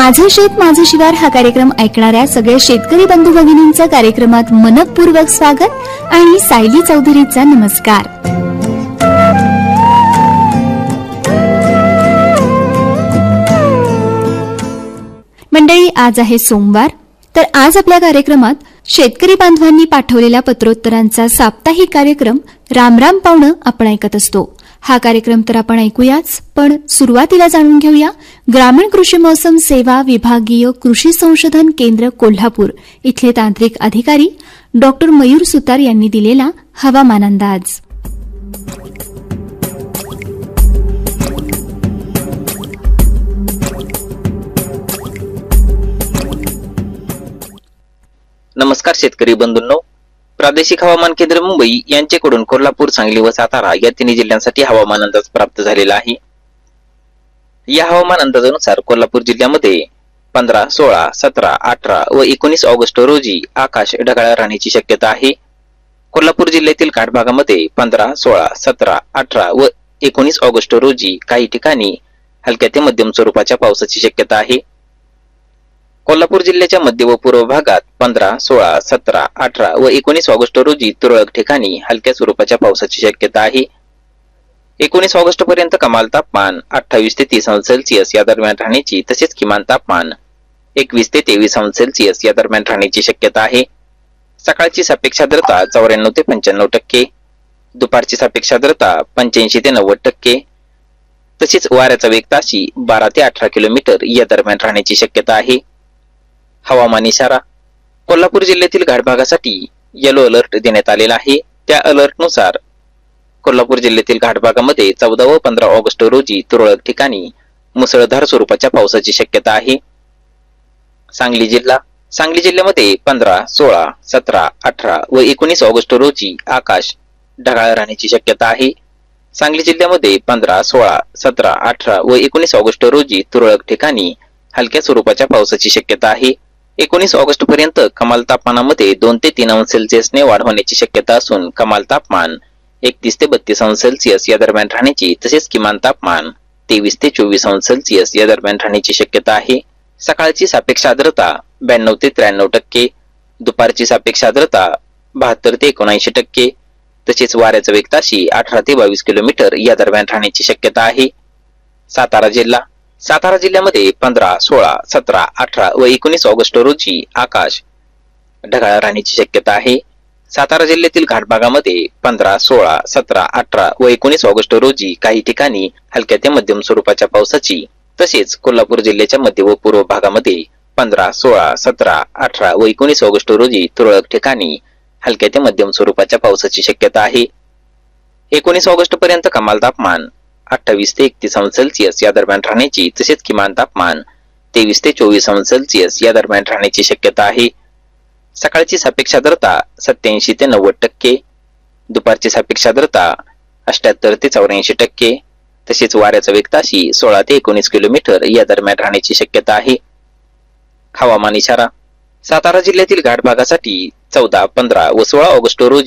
माझे शेत माझे शिवार हा कार्यक्रम ऐकणाऱ्या सगळ्या शेतकरी बंधू भगिनींचं कार्यक्रमात मनपूर्वक स्वागत आणि सायली चौधरीचा नमस्कार. मंडळी, आज आहे सोमवार. तर आज आपल्या कार्यक्रमात शेतकरी बांधवांनी पाठवलेल्या पत्रोत्तरांचा साप्ताहिक कार्यक्रम राम राम पाहुणं आपण ऐकत असतो. हा कार्यक्रम तर आपण ऐकूयाच, पण सुरुवातीला जाणून घेऊया ग्रामीण कृषी मौसम सेवा विभागीय कृषी संशोधन केंद्र कोल्हापूर इथले तांत्रिक अधिकारी डॉक्टर मयूर सुतार यांनी दिलेला हवामान अंदाज. नमस्कार शेतकरी बंधूंनो, प्रादेशिक हवामान केंद्र मुंबई यांच्याकडून कोल्हापूर, सांगली व सातारा या तिन्ही जिल्ह्यांसाठी हवामान अंदाज प्राप्त झालेला आहे. या हवामान अंदाजानुसार कोल्हापूर जिल्ह्यामध्ये 15, 16, 17, 18 व 19 ऑगस्ट रोजी आकाश ढगाळ राहण्याची शक्यता आहे. कोल्हापूर जिल्ह्यातील काठभागामध्ये 15, 16, 17, 18 व 19 ऑगस्ट रोजी काही ठिकाणी हलक्या ते मध्यम स्वरूपाच्या पावसाची शक्यता आहे. कोल्हापूर जिल्ह्याच्या मध्य व पूर्व भागात 15, 16, 17, 18 व 19 ऑगस्ट रोजी तुरळक ठिकाणी हलक्या स्वरूपाच्या पावसाची शक्यता आहे. 19 ऑगस्ट पर्यंत कमाल तापमान 28 ते 30 अंश सेल्सिअस या दरम्यान राहण्याची, तसेच किमान तापमान 21 ते 23 अंश सेल्सिअस या दरम्यान राहण्याची शक्यता आहे. सकाळची सापेक्ष आर्द्रता 94 ते 95%, दुपारची सापेक्ष आर्द्रता 85 ते 90%, तसेच वाऱ्याचा वेग ताशी 12 ते 18 किलोमीटर या दरम्यान राहण्याची शक्यता आहे. हवामान इशारा. कोल्हापूर जिल्ह्यातील घाटभागासाठी येलो अलर्ट देण्यात आलेला आहे. त्या अलर्टनुसार कोल्हापूर जिल्ह्यातील घाटभागामध्ये 14 व 15 ऑगस्ट रोजी तुरळक ठिकाणी मुसळधार स्वरूपाच्या पावसाची शक्यता आहे. सांगली जिल्हा. सांगली जिल्ह्यामध्ये 15, 16, 17, 18 व 19 ऑगस्ट रोजी आकाश ढगाळ राहण्याची शक्यता आहे. सांगली जिल्ह्यामध्ये 15, 16, 17, 18 व 19 ऑगस्ट रोजी तुरळक ठिकाणी हलक्या स्वरूपाच्या पावसाची शक्यता आहे. 19 ऑगस्ट पर्यंत कमाल तापमानामध्ये 2 ते 3 अंश सेल्सिअसने वाढ होण्याची शक्यता असून कमाल तापमान 31 ते 32 अंश सेल्सिअस या दरम्यान राहण्याची, तसेच किमान तापमान 23 ते 24 अंश सेल्सिअस या दरम्यान राहण्याची शक्यता आहे. सकाळची सापेक्ष आर्द्रता 92 ते 93%, दुपारची सापेक्ष आर्द्रता 72 ते 79%, तसेच वाऱ्याचा वेग ताशी 18 ते 22 किलोमीटर या दरम्यान राहण्याची शक्यता आहे. सातारा जिल्हा. सातारा जिल्ह्यामध्ये 15, 16, 17, 18 व 19 ऑगस्ट रोजी आकाश ढगाळ राहण्याची शक्यता आहे. सातारा जिल्ह्यातील घाटभागामध्ये 15, 16, 17, 18 व 19 ऑगस्ट रोजी काही ठिकाणी हलक्या ते मध्यम स्वरूपाच्या पावसाची, तसेच कोल्हापूर जिल्ह्याच्या मध्य व पूर्व भागामध्ये 15, 16, 17, 18 व 19 ऑगस्ट रोजी तुरळक ठिकाणी हलक्या ते मध्यम स्वरूपाच्या पावसाची शक्यता आहे. 19 ऑगस्ट पर्यंत कमाल तापमान 28 ते 31 अंश सेल्सिअस या दरम्यान राहण्याची, तसेच किमान तापमान 23 ते 24 अंश सेल्सिअस या दरम्यान राहण्याची शक्यता आहे. सकाळची सापेक्ष आर्द्रता 87 ते 90%, दुपारची सापेक्ष आर्द्रता 78 ते 84%, तसेच वाऱ्याचा वेग ताशी 16 ते 19 किलोमीटर या दरम्यान राहण्याची शक्यता आहे. हवामान इशारा. सातारा जिल्ह्यातील घाटभागासाठी 14, 15 व 16 ऑगस्ट रोजी